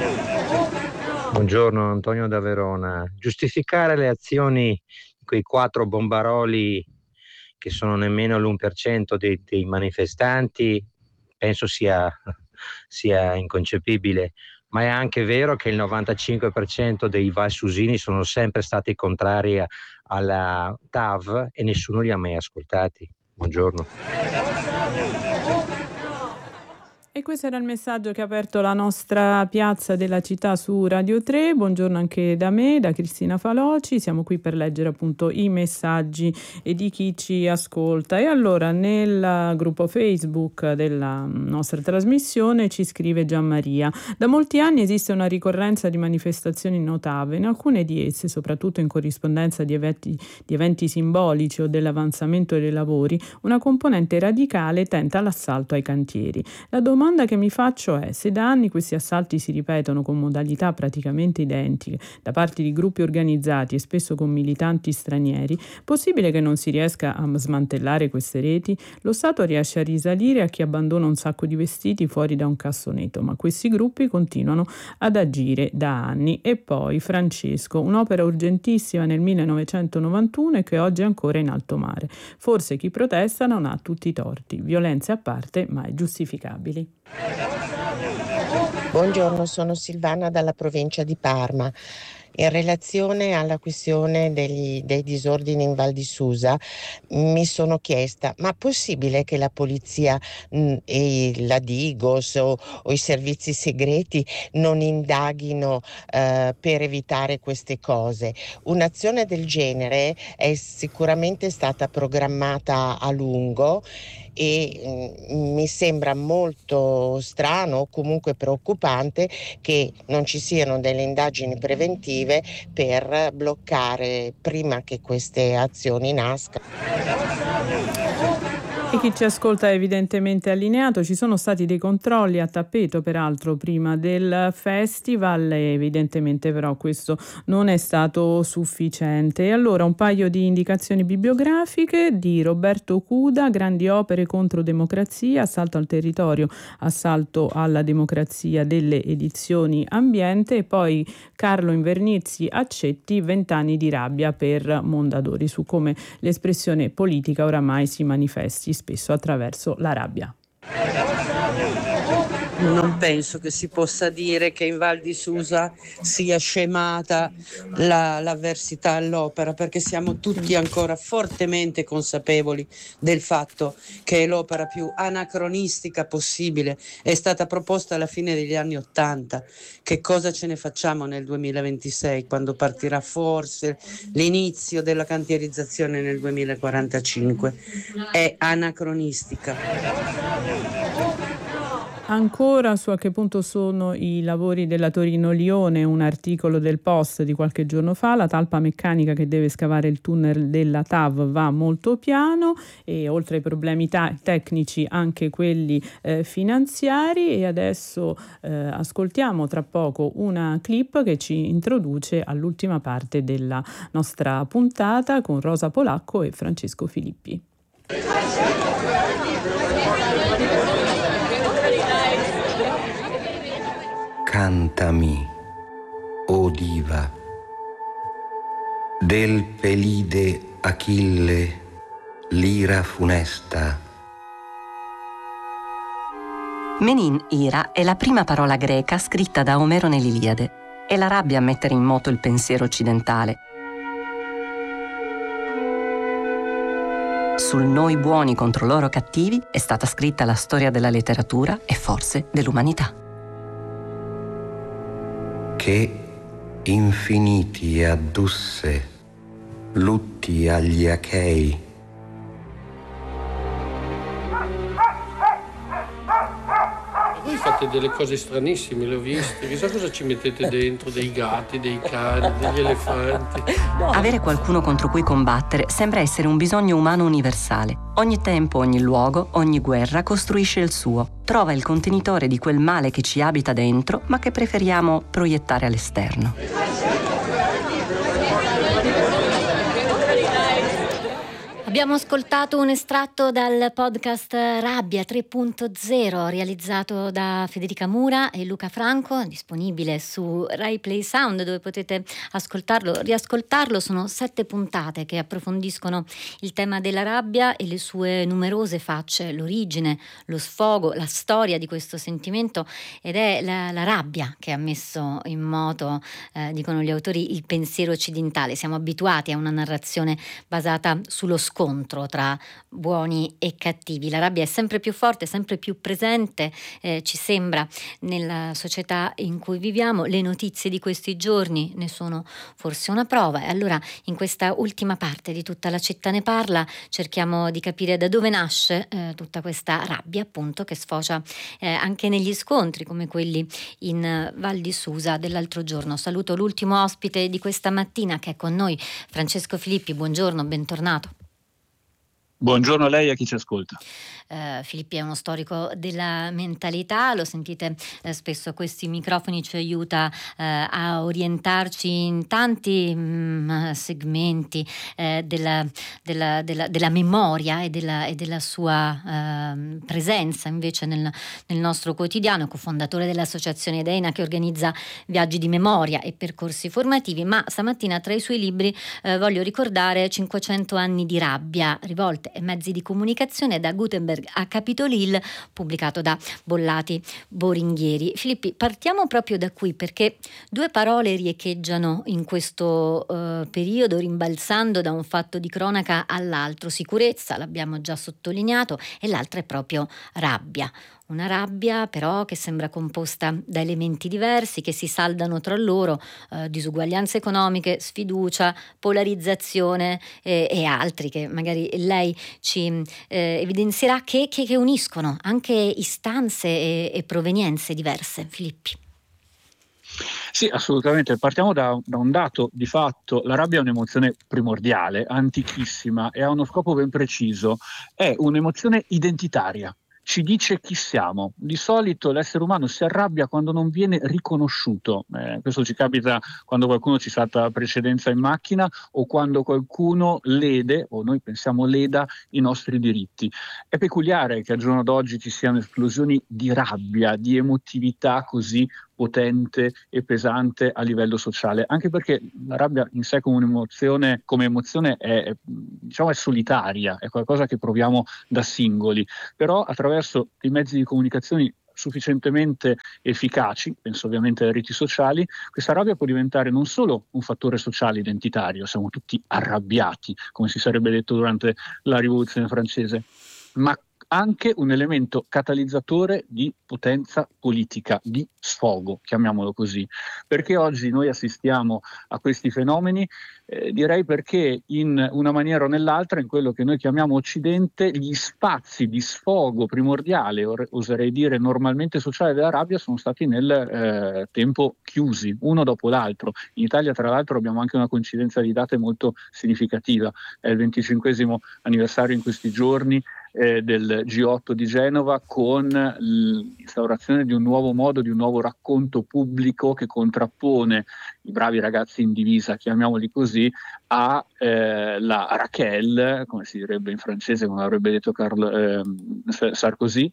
Buongiorno, Antonio da Verona. Giustificare le azioni di quei 4 bombaroli che sono nemmeno l'1% dei manifestanti penso sia inconcepibile, ma è anche vero che il 95% dei valsusini sono sempre stati contrari alla TAV e nessuno li ha mai ascoltati. Buongiorno. E questo era il messaggio che ha aperto la nostra piazza della città su Radio 3. Buongiorno anche da me, da Cristina Faloci. Siamo qui per leggere appunto i messaggi e di chi ci ascolta. E allora nel gruppo Facebook della nostra trasmissione ci scrive Gianmaria: da molti anni esiste una ricorrenza di manifestazioni in TAV. In alcune di esse, soprattutto in corrispondenza di eventi simbolici o dell'avanzamento dei lavori, una componente radicale tenta l'assalto ai cantieri. La domanda che mi faccio è: se da anni questi assalti si ripetono con modalità praticamente identiche da parte di gruppi organizzati e spesso con militanti stranieri, possibile che non si riesca a smantellare queste reti? Lo Stato riesce a risalire a chi abbandona un sacco di vestiti fuori da un cassonetto, ma questi gruppi continuano ad agire da anni. E poi Francesco: un'opera urgentissima nel 1991 e che oggi è ancora in alto mare. Forse chi protesta non ha tutti i torti, violenze a parte, mai giustificabili. Buongiorno, sono Silvana dalla provincia di Parma. In relazione alla questione dei disordini in Val di Susa, mi sono chiesta: ma possibile che la polizia e la Digos o i servizi segreti non indaghino per evitare queste cose? Un'azione del genere è sicuramente stata programmata a lungo e mi sembra molto strano o comunque preoccupante che non ci siano delle indagini preventive per bloccare prima che queste azioni nascano. E chi ci ascolta è evidentemente allineato. Ci sono stati dei controlli a tappeto, peraltro, prima del festival, e evidentemente però questo non è stato sufficiente. E allora un paio di indicazioni bibliografiche di Roberto Cuda: Grandi opere contro democrazia, assalto al territorio, assalto alla democrazia, delle edizioni Ambiente, e poi Carlo Invernizzi Accetti, 20 anni di rabbia per Mondadori, su come l'espressione politica oramai si manifesti spesso attraverso la rabbia. Non penso che si possa dire che in Val di Susa sia scemata l'avversità all'opera, perché siamo tutti ancora fortemente consapevoli del fatto che è l'opera più anacronistica possibile, è stata proposta alla fine degli anni '80. Che cosa ce ne facciamo nel 2026, quando partirà forse l'inizio della cantierizzazione nel 2045? È anacronistica. Ancora su a che punto sono i lavori della Torino-Lione, un articolo del Post di qualche giorno fa: la talpa meccanica che deve scavare il tunnel della TAV va molto piano, e oltre ai problemi tecnici anche quelli finanziari. E adesso ascoltiamo tra poco una clip che ci introduce all'ultima parte della nostra puntata con Rosa Polacco e Francesco Filippi. Cantami, o diva, del Pelide Achille, l'ira funesta. Menin ira è la prima parola greca scritta da Omero nell'Iliade. È la rabbia a mettere in moto il pensiero occidentale. Sul noi buoni contro loro cattivi è stata scritta la storia della letteratura e forse dell'umanità. Che infiniti addusse lutti agli Achei. Voi fate delle cose stranissime, le ho viste. Chissà cosa ci mettete dentro: dei gatti, dei cani, degli elefanti. Avere qualcuno contro cui combattere sembra essere un bisogno umano universale. Ogni tempo, ogni luogo, ogni guerra costruisce il suo. Trova il contenitore di quel male che ci abita dentro, ma che preferiamo proiettare all'esterno. Abbiamo ascoltato un estratto dal podcast Rabbia 3.0 realizzato da Federica Mura e Luca Franco, disponibile su Rai Play Sound, dove potete ascoltarlo, riascoltarlo. Sono 7 puntate che approfondiscono il tema della rabbia e le sue numerose facce, l'origine, lo sfogo, la storia di questo sentimento, ed è la rabbia che ha messo in moto, dicono gli autori, il pensiero occidentale. Siamo abituati a una narrazione basata sullo scontro tra buoni e cattivi. La rabbia è sempre più forte, sempre più presente, ci sembra, nella società in cui viviamo. Le notizie di questi giorni ne sono forse una prova, e allora in questa ultima parte di Tutta la città ne parla cerchiamo di capire da dove nasce tutta questa rabbia, appunto, che sfocia anche negli scontri come quelli in Val di Susa dell'altro giorno. Saluto l'ultimo ospite di questa mattina che è con noi, Francesco Filippi. Buongiorno, bentornato. Buongiorno a lei e a chi ci ascolta. Filippi è uno storico della mentalità, lo sentite spesso a questi microfoni, ci aiuta a orientarci in tanti segmenti della memoria e della sua presenza invece nel nostro quotidiano, cofondatore dell'associazione Dena, che organizza viaggi di memoria e percorsi formativi. Ma stamattina tra i suoi libri voglio ricordare 500 anni di rabbia, rivolte e mezzi di comunicazione, da Gutenberg a Capitol Hill, pubblicato da Bollati Boringhieri. Filippi, partiamo proprio da qui, perché due parole riecheggiano in questo periodo, rimbalzando da un fatto di cronaca all'altro: sicurezza, l'abbiamo già sottolineato, e l'altra è proprio rabbia. Una rabbia però che sembra composta da elementi diversi che si saldano tra loro, disuguaglianze economiche, sfiducia, polarizzazione e altri che magari lei ci evidenzierà, che uniscono anche istanze e provenienze diverse. Filippi. Sì, assolutamente. Partiamo da un dato di fatto. La rabbia è un'emozione primordiale, antichissima, e ha uno scopo ben preciso. È un'emozione identitaria. Ci dice chi siamo. Di solito l'essere umano si arrabbia quando non viene riconosciuto. Questo ci capita quando qualcuno ci salta precedenza in macchina, o quando qualcuno lede, o noi pensiamo leda, i nostri diritti. È peculiare che al giorno d'oggi ci siano esplosioni di rabbia, di emotività così potente e pesante a livello sociale, anche perché la rabbia in sé come emozione è solitaria, è qualcosa che proviamo da singoli, però attraverso i mezzi di comunicazione sufficientemente efficaci, penso ovviamente alle reti sociali, questa rabbia può diventare non solo un fattore sociale identitario, siamo tutti arrabbiati, come si sarebbe detto durante la Rivoluzione francese, ma anche un elemento catalizzatore di potenza politica, di sfogo, chiamiamolo così. Perché oggi noi assistiamo a questi fenomeni? Direi perché in una maniera o nell'altra, in quello che noi chiamiamo Occidente, gli spazi di sfogo primordiale, oserei dire normalmente sociale, della rabbia sono stati nel tempo chiusi, uno dopo l'altro. In Italia, tra l'altro, abbiamo anche una coincidenza di date molto significativa. È il 25° anniversario in questi giorni del G8 di Genova, con l'instaurazione di un nuovo modo, di un nuovo racconto pubblico che contrappone i bravi ragazzi in divisa, chiamiamoli così, a la Raquel, come si direbbe in francese, come avrebbe detto Sarkozy,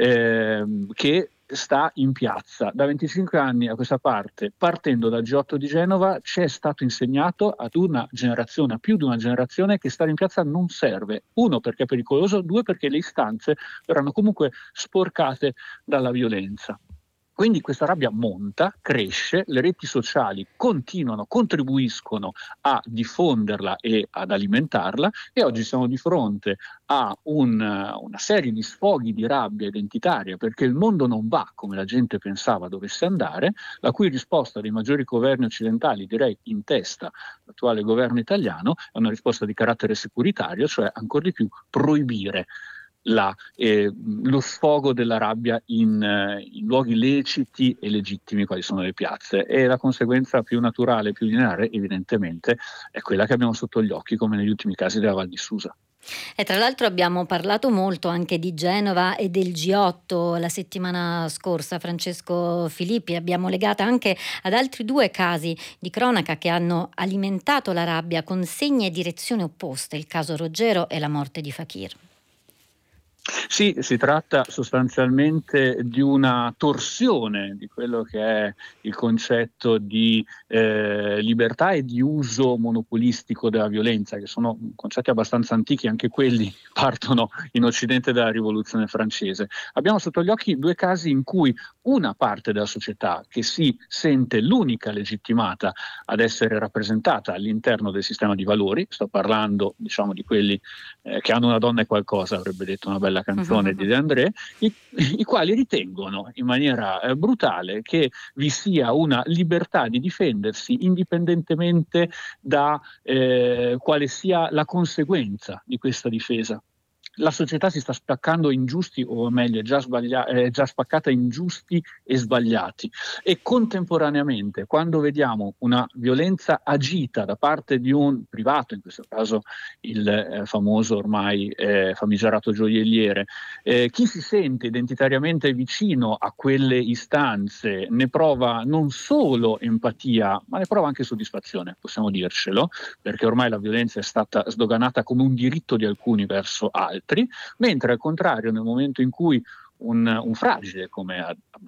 che sta in piazza. Da 25 anni a questa parte, partendo dal G8 di Genova, ci è stato insegnato ad una generazione, a più di una generazione, che stare in piazza non serve. 1, perché è pericoloso; 2, perché le istanze verranno comunque sporcate dalla violenza. Quindi questa rabbia monta, cresce, le reti sociali contribuiscono a diffonderla e ad alimentarla, e oggi siamo di fronte a una serie di sfoghi di rabbia identitaria, perché il mondo non va come la gente pensava dovesse andare, la cui risposta dei maggiori governi occidentali, direi in testa l'attuale governo italiano, è una risposta di carattere securitario, cioè ancora di più proibire lo sfogo della rabbia in luoghi leciti e legittimi quali sono le piazze, e la conseguenza più naturale, più lineare, evidentemente è quella che abbiamo sotto gli occhi, come negli ultimi casi della Val di Susa. E tra l'altro abbiamo parlato molto anche di Genova e del G8 la settimana scorsa, Francesco Filippi, abbiamo legata anche ad altri 2 casi di cronaca che hanno alimentato la rabbia con segni e direzioni opposte, il caso Roggero e la morte di Fakir. Sì, si tratta sostanzialmente di una torsione di quello che è il concetto di libertà e di uso monopolistico della violenza, che sono concetti abbastanza antichi, anche quelli partono in Occidente dalla Rivoluzione francese. Abbiamo sotto gli occhi 2 casi in cui una parte della società che si sente l'unica legittimata ad essere rappresentata all'interno del sistema di valori, sto parlando di quelli che hanno una donna e qualcosa, avrebbe detto una bella canzone di De André, i quali ritengono in maniera brutale che vi sia una libertà di difendersi indipendentemente da quale sia la conseguenza di questa difesa. La società si sta spaccando in giusti, o meglio, è già spaccata in giusti e sbagliati. E contemporaneamente, quando vediamo una violenza agita da parte di un privato, in questo caso il famoso ormai famigerato gioielliere, chi si sente identitariamente vicino a quelle istanze ne prova non solo empatia, ma ne prova anche soddisfazione, possiamo dircelo, perché ormai la violenza è stata sdoganata come un diritto di alcuni verso altri. Mentre al contrario, nel momento in cui un fragile come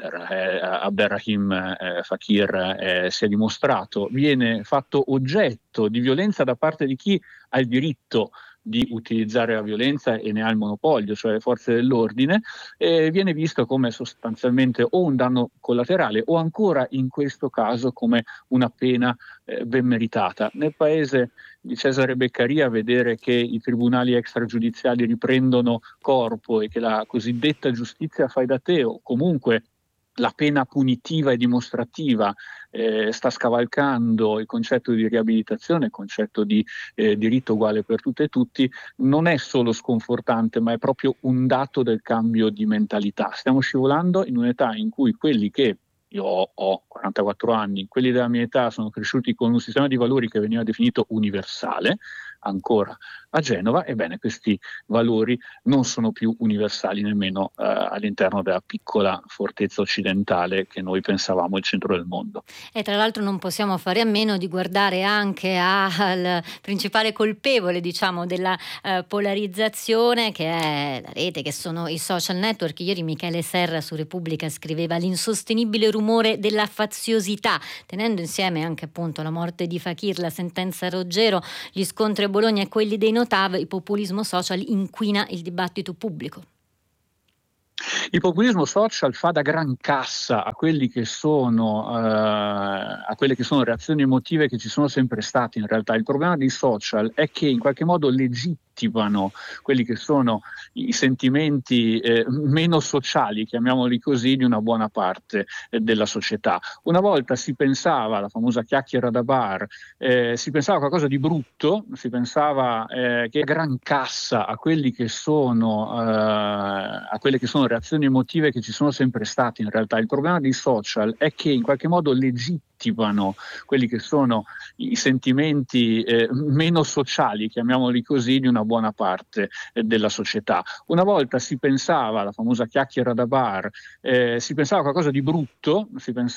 Abderrahim Fakir si è dimostrato, viene fatto oggetto di violenza da parte di chi ha il diritto di utilizzare la violenza e ne ha il monopolio, cioè le forze dell'ordine, viene visto come sostanzialmente o un danno collaterale o ancora in questo caso come una pena ben meritata. Nel paese di Cesare Beccaria vedere che i tribunali extragiudiziali riprendono corpo e che la cosiddetta giustizia fai da te o comunque la pena punitiva e dimostrativa sta scavalcando il concetto di riabilitazione, il concetto di diritto uguale per tutte e tutti, non è solo sconfortante, ma è proprio un dato del cambio di mentalità. Stiamo scivolando in un'età in cui quelli che io ho 44 anni, quelli della mia età sono cresciuti con un sistema di valori che veniva definito universale, ancora a Genova, ebbene questi valori non sono più universali nemmeno all'interno della piccola fortezza occidentale che noi pensavamo il centro del mondo. E tra l'altro non possiamo fare a meno di guardare anche al principale colpevole, della polarizzazione, che è la rete, che sono i social network. Ieri Michele Serra su Repubblica scriveva l'insostenibile rumore della faziosità, tenendo insieme anche appunto la morte di Fakir, la sentenza Roggero, gli scontri a Bologna e quelli dei Notav. Il populismo social inquina il dibattito pubblico. Il populismo social fa da gran cassa a quelle che sono reazioni emotive che ci sono sempre state in realtà. Il problema dei social è che in qualche modo legittimano quelli che sono i sentimenti meno sociali, chiamiamoli così, di una buona parte della società. Una volta si pensava, la famosa chiacchiera da bar, si pensava a qualcosa di brutto, si pensava che gran cassa a quelli che sono reazioni emotive che ci sono sempre state in realtà. Il problema dei social è che in qualche modo legittimano quelli che sono i sentimenti meno sociali, chiamiamoli così, di una buona parte della società. Una volta si pensava, la famosa chiacchiera da bar, si pensava a qualcosa di brutto, si pensava